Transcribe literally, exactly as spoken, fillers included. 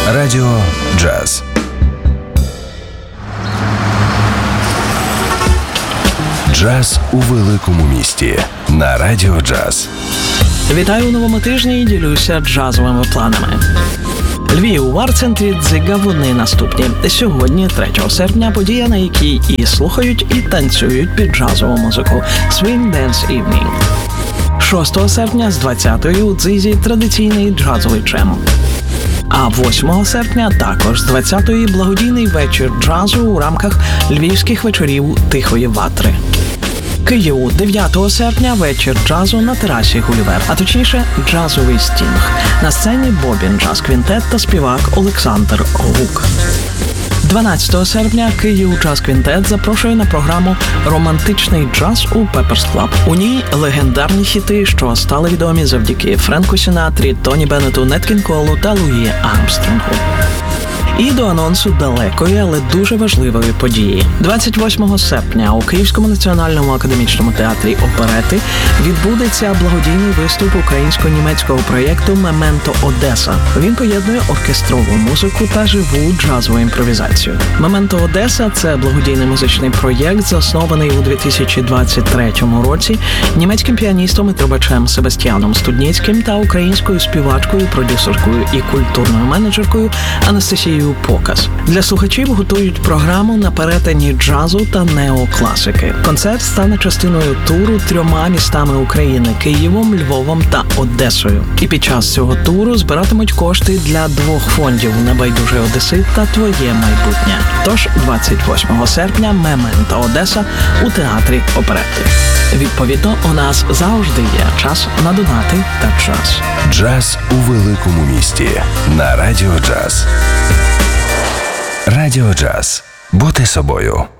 Радіо Джаз. Джаз у великому місті на Радіо Джаз. Вітаю у новому тижні і ділюся джазовими планами. Львів, в арт-центрі Дзига вони наступні. Сьогодні, третього серпня, подія, на якій і слухають, і танцюють під джазову музику Swing Dance Evening. шостого серпня з двадцятої у Дзизі традиційний джазовий джем. А восьмого серпня також з двадцятої благодійний вечір джазу у рамках львівських вечорів Тихої ватри. Київ, дев'ятого серпня вечір джазу на терасі Гулівер, а точніше джазовий стінг. На сцені Бобін джаз-квінтет та співак Олександр Гук. дванадцятого серпня Київ джаз-квінтет запрошує на програму «Романтичний джаз» у Пеперс Клаб. У ній легендарні хіти, що стали відомі завдяки Френку Сінатрі, Тоні Беннету, Нет Кінг Колу та Луї Армстронгу. І до анонсу далекої, але дуже важливої події. двадцять восьмого серпня у Київському національному академічному театрі оперети відбудеться благодійний виступ українсько-німецького проєкту «Мементо Одеса». Він поєднує оркестрову музику та живу джазову імпровізацію. «Мементо Одеса» – це благодійний музичний проєкт, заснований у дві тисячі двадцять третьому році німецьким піаністом і трубачем Себастьяном Студніцьким та українською співачкою, продюсеркою і культурною менеджеркою Анастасією Показ. Для слухачів готують програму на перетині джазу та неокласики. Концерт стане частиною туру трьома містами України – Києвом, Львовом та Одесою. І під час цього туру збиратимуть кошти для двох фондів «Небайдужий одесит» та «Твоє майбутнє». Тож двадцять восьмого серпня «Мементо Одеса» у театрі оперети. Відповідно, у нас завжди є час на донати та джаз. Джаз у великому місті на Радіо Джаз. Радіо Джаз. Бути собою.